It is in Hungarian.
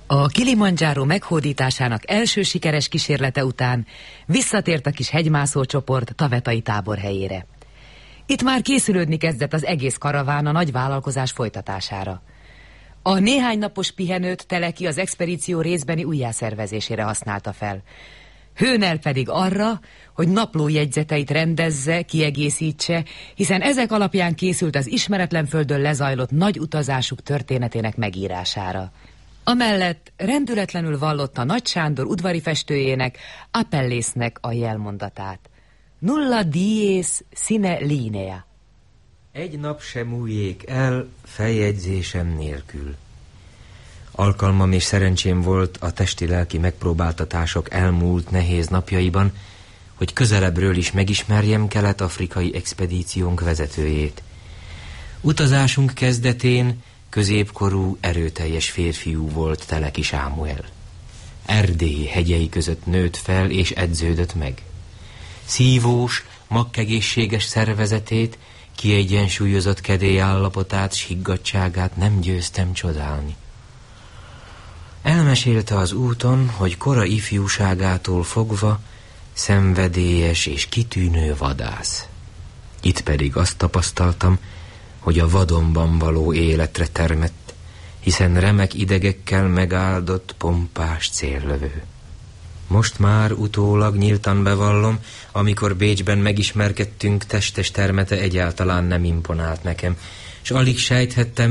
A Kilimandzsáró meghódításának első sikeres kísérlete után visszatért a kis hegymászó csoport tavetai táborhelyére. Itt már készülődni kezdett az egész karaván a nagy vállalkozás folytatására. A néhány napos pihenőt Teleki az expedíció részbeni újjászervezésére használta fel. Hőnel pedig arra, hogy naplójegyzeteit rendezze, kiegészítse, hiszen ezek alapján készült az ismeretlen földön lezajlott nagy utazásuk történetének megírására. Amellett rendületlenül vallotta Nagy Sándor udvari festőjének, Apellésznek a jelmondatát. Nulla dies sine linea. Egy nap sem múljék el feljegyzésem nélkül. Alkalmam és szerencsém volt a testi-lelki megpróbáltatások elmúlt nehéz napjaiban, hogy közelebbről is megismerjem kelet-afrikai expedíciónk vezetőjét. Utazásunk kezdetén középkorú, erőteljes férfiú volt Teleki Sámuel. Erdély hegyei között nőtt fel és edződött meg. Szívós, makkegészséges szervezetét, kiegyensúlyozott kedélyállapotát s higgadtságát nem győztem csodálni. Elmesélte az úton, hogy kora ifjúságától fogva szenvedélyes és kitűnő vadász. Itt pedig azt tapasztaltam, hogy a vadonban való életre termett, hiszen remek idegekkel megáldott pompás céllövő. Most már utólag nyíltan bevallom, amikor Bécsben megismerkedtünk, testes termete egyáltalán nem imponált nekem, s alig sejthettem,